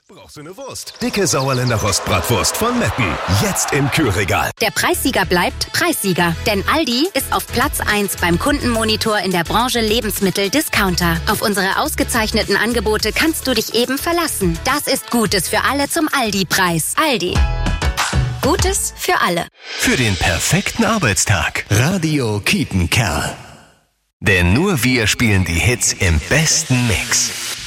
Brauchst du eine Wurst? Dicke Sauerländer Rostbratwurst von Metten. Jetzt im Kühlregal. Der Preissieger bleibt Preissieger. Denn Aldi ist auf Platz 1 beim Kundenmonitor in der Branche Lebensmittel-Discounter. Auf unsere ausgezeichneten Angebote kannst du dich eben verlassen. Das ist Gutes für alle zum Aldi-Preis. Aldi. Gutes für alle. Für den perfekten Arbeitstag. Radio Kietenkerl. Denn nur wir spielen die Hits im besten Mix.